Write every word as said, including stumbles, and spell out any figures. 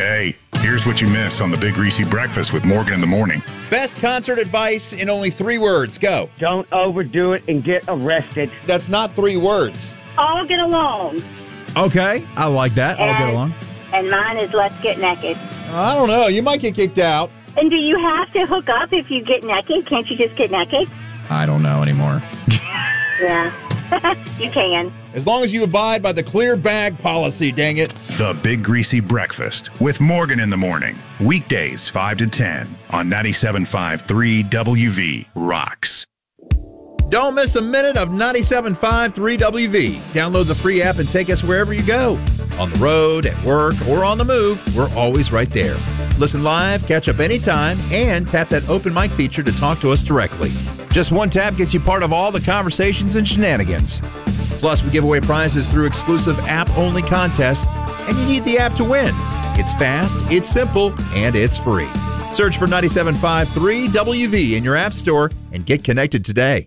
Hey, here's what you miss on the Big Greasy Breakfast with Morgan in the Morning. Best concert advice in only three words. Go. Don't overdo it and get arrested. That's not three words. All get along. Okay, I like that. I'll and, get along. And mine is let's get naked. I don't know. You might get kicked out. And do you have to hook up if you get naked? Can't you just get naked? I don't know anymore. Yeah, you can. As long as you abide by the clear bag policy, dang it. The Big Greasy Breakfast with Morgan in the Morning. Weekdays five to ten on ninety-seven point five three W V Rocks. Don't miss a minute of ninety-seven point five three W V. Download the free app and take us wherever you go. On the road, at work, or on the move, we're always right there. Listen live, catch up anytime, and tap that open mic feature to talk to us directly. Just one tap gets you part of all the conversations and shenanigans. Plus, we give away prizes through exclusive app-only contests, and you need the app to win. It's fast, it's simple, and it's free. Search for ninety-seven point five three W V in your app store and get connected today.